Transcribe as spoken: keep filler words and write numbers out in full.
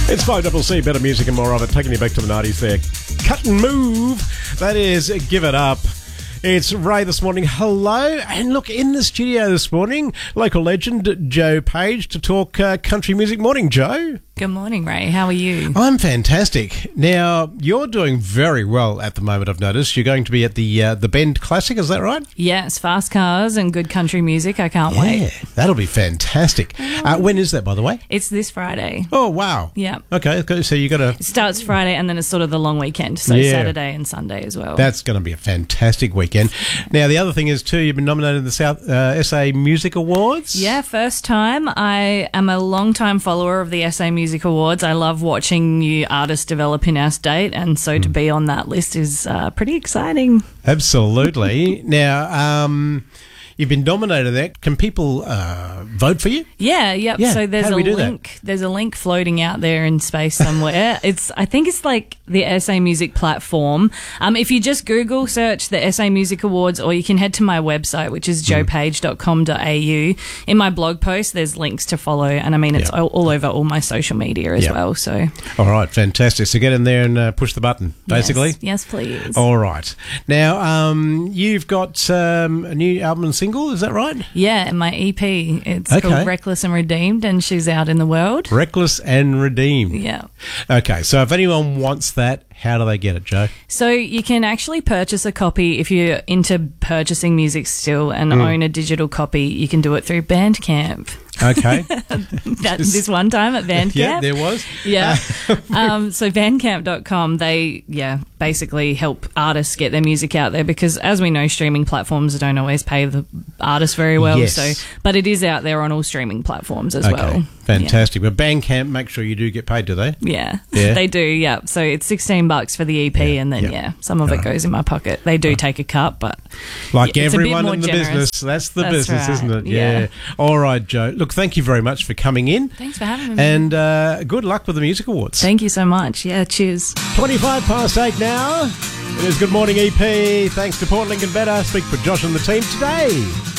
It's five double C, better music and more of it, taking you back to the nineties there. Cut and move, that is Give It Up. It's Ray this morning. Hello. And look, in the studio this morning, local legend Joe Page to talk uh, country music. Morning, Joe. Good morning, Ray. How are you? I'm fantastic. Now, you're doing very well at the moment, I've noticed. You're going to be at the uh, the Bend Classic, is that right? Yes, fast cars and good country music. I can't yeah, wait. That'll be fantastic. Uh, when is that, by the way? It's this Friday. Oh, wow. Yeah. Okay, so you got to... It starts Friday and then it's sort of the long weekend, so Yeah. Saturday and Sunday as well. That's going to be a fantastic weekend. Now, the other thing is, too, you've been nominated in the South uh, S A Music Awards. Yeah, first time. I am a long-time follower of the S A Music Awards. I love watching new artists develop in our state, and so to be on that list is uh, pretty exciting. Absolutely. Now, um, you've been nominated there. Can people uh, vote for you? Yeah, yep. Yeah, So there's how do a we do that? link. There's a link floating out there in space somewhere. it's I think it's like the S A Music platform. Um, if you just Google search the S A Music Awards, or you can head to my website, which is joe page dot com dot a u. In my blog post, there's links to follow, and I mean it's Yeah. all, all over all my social media as Yeah. well. So All right, fantastic. So get in there and uh, push the button, basically. yes, yes please. All right. Now, um, you've got um, a new album and single, is that right? Yeah, and my E P. It's Okay. called Reckless and Redeemed, and she's out in the world. Reckless and Redeemed. Yeah. Okay, so if anyone wants that, how do they get it, Joe? So you can actually purchase a copy if you're into purchasing music still and Mm. own a digital copy. You can do it through Bandcamp. Okay. That, this one time at Bandcamp. Yeah, there was. Yeah. um, so bandcamp dot com, they, yeah, basically help artists get their music out there because, as we know, streaming platforms don't always pay the artists very well. Yes. So, but it is out there on all streaming platforms as Okay, well. fantastic. But Bandcamp, make sure you do get paid, do they? Yeah, Yeah. they do. Yeah, so it's sixteen bucks for the E P, Yeah, and then yeah. yeah, some of it Alright. goes in my pocket. They do take a cut, but Like yeah, it's a bit everyone more in the generous. business. That's the That's business, right, isn't it? yeah. All right, Joe. Look, thank you very much for coming in. Thanks for having me. And uh, good luck with the Music Awards. Thank you so much. Yeah, cheers. twenty-five past eight now. It is Good Morning E P. Thanks to Port Lincoln Better. Speak for Josh and the team today.